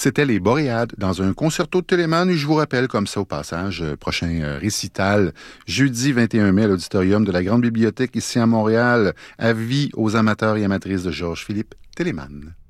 C'était les Boréades dans un concerto de Telemann. Et je vous rappelle comme ça au passage, prochain récital, jeudi 21 mai à l'auditorium de la Grande Bibliothèque ici à Montréal. Avis aux amateurs et amatrices de Georges-Philippe Telemann.